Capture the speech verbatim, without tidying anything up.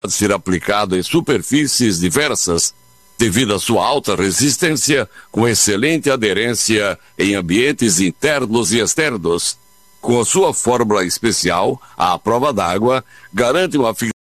pode ser aplicado em superfícies diversas, devido à sua alta resistência, com excelente aderência em ambientes internos e externos. Com a sua fórmula especial, a prova d'água garante uma